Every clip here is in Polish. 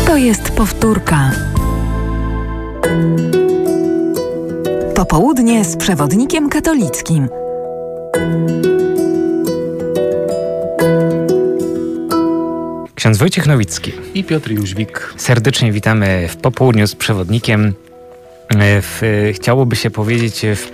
To jest powtórka. Popołudnie z przewodnikiem katolickim. Ksiądz Wojciech Nowicki i Piotr Jóźwik. Serdecznie witamy w Popołudniu z przewodnikiem. Chciałoby się powiedzieć w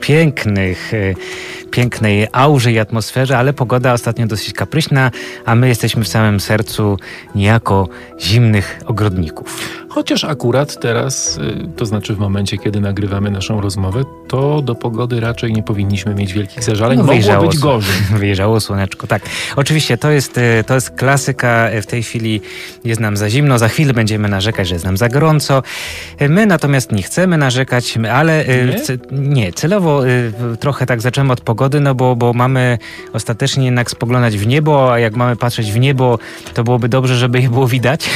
pięknej aurze i atmosferze, ale pogoda ostatnio dosyć kapryśna, a my jesteśmy w samym sercu niejako zimnych ogrodników. Chociaż akurat teraz, to znaczy w momencie, kiedy nagrywamy naszą rozmowę, to do pogody raczej nie powinniśmy mieć wielkich zażaleń. Mogło być gorzej. Wyjrzało słoneczko, tak. Oczywiście to jest klasyka. W tej chwili jest nam za zimno, za chwilę będziemy narzekać, że jest nam za gorąco. My natomiast nie chcemy narzekać, ale nie, celowo trochę tak zaczęmy od pogody, no bo mamy ostatecznie jednak spoglądać w niebo, a jak mamy patrzeć w niebo, to byłoby dobrze, żeby je było widać.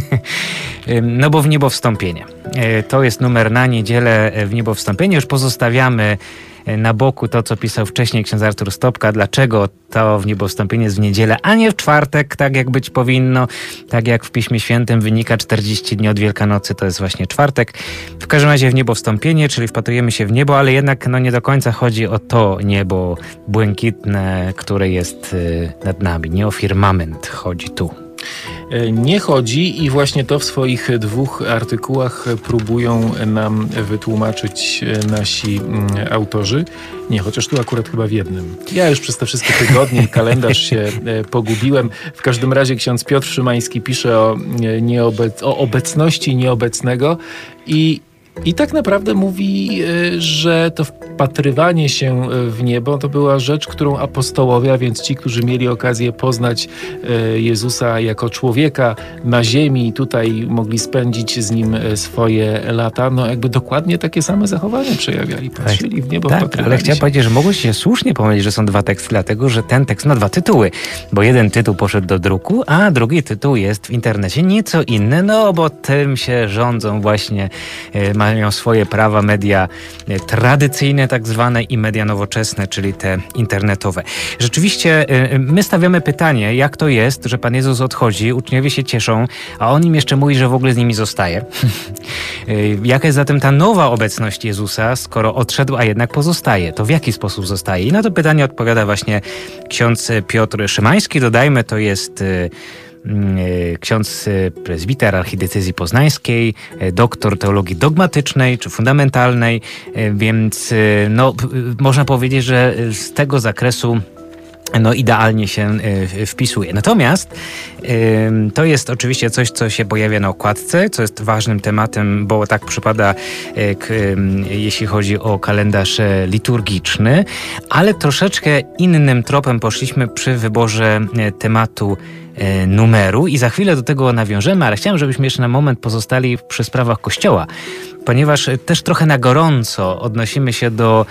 No bo w niebo wstąpienie. To jest numer na niedzielę, w niebo wstąpienie. Już pozostawiamy na boku to, co pisał wcześniej ksiądz Artur Stopka. Dlaczego to w niebo wstąpienie jest w niedzielę, a nie w czwartek, tak jak być powinno. Tak jak w Piśmie Świętym wynika, 40 dni od Wielkanocy to jest właśnie czwartek. W każdym razie w niebo wstąpienie, czyli wpatrujemy się w niebo, ale jednak nie do końca chodzi o to niebo błękitne, które jest nad nami. Nie o firmament chodzi tu. Nie chodzi i właśnie to w swoich 2 artykułach próbują nam wytłumaczyć nasi autorzy. Nie, chociaż tu akurat chyba w jednym. Ja już przez te wszystkie tygodnie i kalendarz się pogubiłem. W każdym razie ksiądz Piotr Szymański pisze o obecności nieobecnego i tak naprawdę mówi, że to wpatrywanie się w niebo to była rzecz, którą apostołowie, a więc ci, którzy mieli okazję poznać Jezusa jako człowieka na ziemi i tutaj mogli spędzić z Nim swoje lata, no jakby dokładnie takie same zachowania przejawiali. Patrzyli w niebo, tak, ale chciałem powiedzieć, że mogło się słusznie pomylić, że są 2 teksty, dlatego że ten tekst ma 2 tytuły, bo jeden tytuł poszedł do druku, a drugi tytuł jest w internecie nieco inny, no bo tym się rządzą właśnie, mają swoje prawa media tradycyjne tak zwane i media nowoczesne, czyli te internetowe. Rzeczywiście my stawiamy pytanie, jak to jest, że Pan Jezus odchodzi, uczniowie się cieszą, a On im jeszcze mówi, że w ogóle z nimi zostaje. Jaka jest zatem ta nowa obecność Jezusa, skoro odszedł, a jednak pozostaje? To w jaki sposób zostaje? I na to pytanie odpowiada właśnie ksiądz Piotr Szymański. Dodajmy, to jest ksiądz prezbiter archidiecezji poznańskiej, doktor teologii dogmatycznej czy fundamentalnej, więc można powiedzieć, że z tego zakresu idealnie się wpisuje. Natomiast to jest oczywiście coś, co się pojawia na okładce, co jest ważnym tematem, bo tak przypada, jeśli chodzi o kalendarz liturgiczny, ale troszeczkę innym tropem poszliśmy przy wyborze tematu numeru i za chwilę do tego nawiążemy, ale chciałem, żebyśmy jeszcze na moment pozostali przy sprawach Kościoła, ponieważ też trochę na gorąco odnosimy się do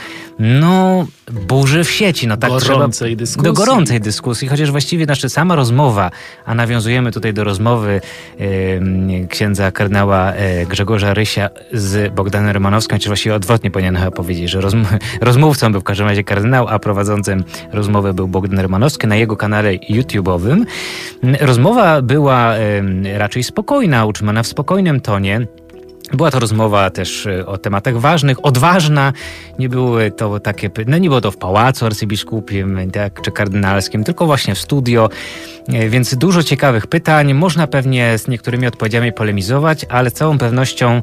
burzy w sieci. Do gorącej dyskusji, chociaż właściwie sama rozmowa, a nawiązujemy tutaj do rozmowy księdza kardynała Grzegorza Rysia z Bogdanem Rymanowskim, czy właściwie odwrotnie powinienem chyba powiedzieć, że rozmówcą był w każdym razie kardynał, a prowadzącym rozmowę był Bogdan Rymanowski na jego kanale YouTube'owym. Rozmowa była raczej spokojna, utrzymana w spokojnym tonie. Była to rozmowa też o tematach ważnych, odważna. Nie były to takie, nie było to w pałacu arcybiskupim, tak, czy kardynalskim, tylko właśnie w studio. Więc dużo ciekawych pytań. Można pewnie z niektórymi odpowiedziami polemizować, ale z całą pewnością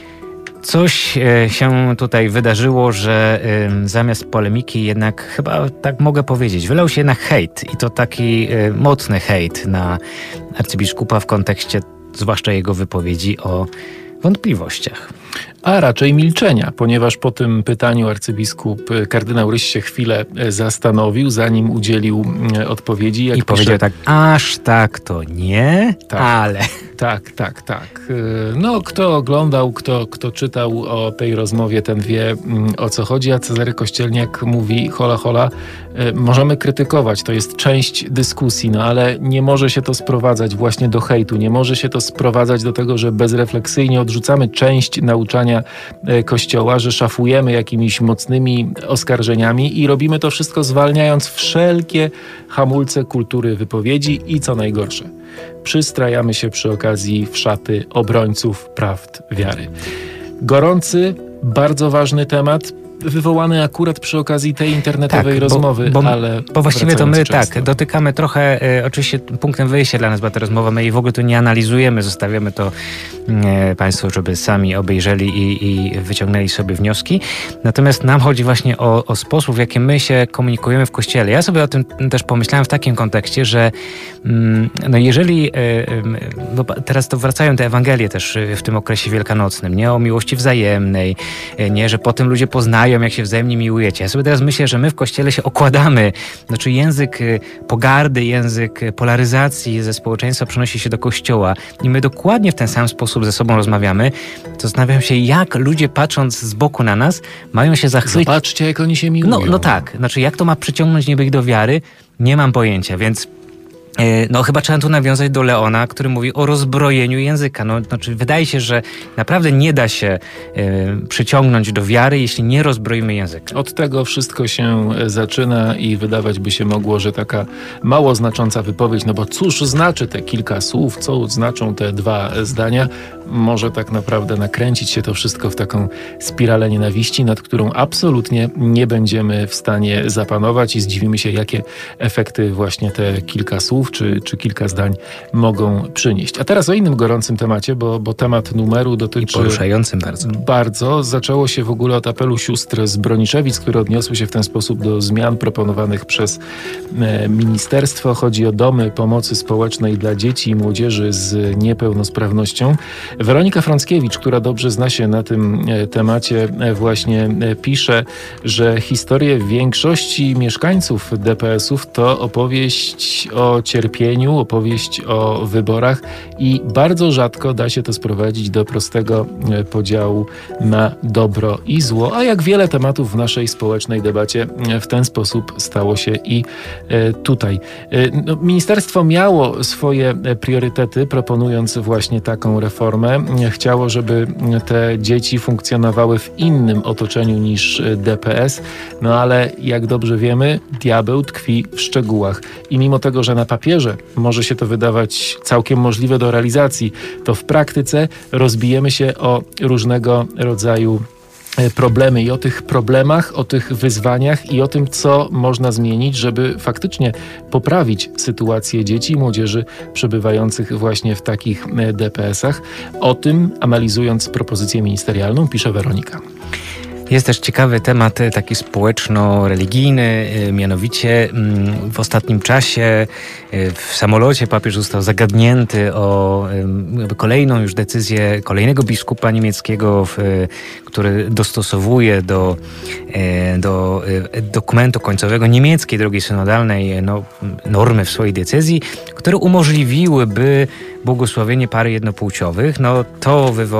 coś się tutaj wydarzyło, że zamiast polemiki jednak, chyba tak mogę powiedzieć, wylał się jednak hejt. I to taki mocny hejt na arcybiskupa w kontekście zwłaszcza jego wypowiedzi o wątpliwościach. A raczej milczenia, ponieważ po tym pytaniu arcybiskup kardynał Ryś się chwilę zastanowił, zanim udzielił odpowiedzi. I powiedział tak, aż tak to nie, tak, ale... Tak. Kto oglądał, kto czytał o tej rozmowie, ten wie, o co chodzi, a Cezary Kościelniak mówi, hola, możemy krytykować, to jest część dyskusji, ale nie może się to sprowadzać właśnie do hejtu, nie może się to sprowadzać do tego, że bezrefleksyjnie odrzucamy część nauczania funkcjonowania Kościoła, że szafujemy jakimiś mocnymi oskarżeniami i robimy to wszystko zwalniając wszelkie hamulce kultury wypowiedzi i co najgorsze, przystrajamy się przy okazji w szaty obrońców prawd wiary. Gorący, bardzo ważny temat, wywołany akurat przy okazji tej internetowej rozmowy, bo właściwie to my często. dotykamy trochę, oczywiście punktem wyjścia dla nas była ta rozmowa, my jej w ogóle tu nie analizujemy, zostawiamy to Państwu, żeby sami obejrzeli i wyciągnęli sobie wnioski. Natomiast nam chodzi właśnie o sposób, w jaki my się komunikujemy w Kościele. Ja sobie o tym też pomyślałem w takim kontekście, że no jeżeli, no teraz to wracają te Ewangelie też w tym okresie wielkanocnym, nie o miłości wzajemnej, nie, że potem ludzie poznają, jak się wzajemnie miłujecie. Ja sobie teraz myślę, że my w Kościele się okładamy. Znaczy język pogardy, język polaryzacji ze społeczeństwa przenosi się do Kościoła i my dokładnie w ten sam sposób ze sobą rozmawiamy. To zastanawiam się, jak ludzie patrząc z boku na nas mają się zachwycić. Zobaczcie, jak oni się miłują. No tak. Znaczy jak to ma przyciągnąć niby ich do wiary? Nie mam pojęcia, więc no chyba trzeba tu nawiązać do Leona, który mówi o rozbrojeniu języka. No, znaczy wydaje się, że naprawdę nie da się przyciągnąć do wiary, jeśli nie rozbroimy języka. Od tego wszystko się zaczyna i wydawać by się mogło, że taka mało znacząca wypowiedź, no bo cóż znaczy te kilka słów, co znaczą te dwa zdania, może tak naprawdę nakręcić się to wszystko w taką spiralę nienawiści, nad którą absolutnie nie będziemy w stanie zapanować i zdziwimy się, jakie efekty właśnie te kilka słów czy kilka zdań mogą przynieść. A teraz o innym gorącym temacie, bo temat numeru dotyczy... I poruszającym bardzo. Bardzo. Zaczęło się w ogóle od apelu sióstr z Broniszewic, które odniosły się w ten sposób do zmian proponowanych przez ministerstwo. Chodzi o domy pomocy społecznej dla dzieci i młodzieży z niepełnosprawnością. Weronika Frąckiewicz, która dobrze zna się na tym temacie, właśnie pisze, że historie większości mieszkańców DPS-ów to opowieść o cierpieniu, opowieść o wyborach i bardzo rzadko da się to sprowadzić do prostego podziału na dobro i zło, a jak wiele tematów w naszej społecznej debacie w ten sposób stało się i tutaj. No, ministerstwo miało swoje priorytety, proponując właśnie taką reformę. Chciało, żeby te dzieci funkcjonowały w innym otoczeniu niż DPS, no ale jak dobrze wiemy, diabeł tkwi w szczegółach. I mimo tego, że na papierze może się to wydawać całkiem możliwe do realizacji, to w praktyce rozbijemy się o różnego rodzaju problemy i o tych problemach, o tych wyzwaniach i o tym, co można zmienić, żeby faktycznie poprawić sytuację dzieci i młodzieży przebywających właśnie w takich DPS-ach. O tym, analizując propozycję ministerialną, pisze Weronika. Jest też ciekawy temat taki społeczno-religijny, mianowicie w ostatnim czasie w samolocie papież został zagadnięty o kolejną już decyzję kolejnego biskupa niemieckiego, który dostosowuje do dokumentu końcowego niemieckiej drogi synodalnej normy w swojej decyzji, które umożliwiłyby błogosławienie pary jednopłciowych. No to wywołało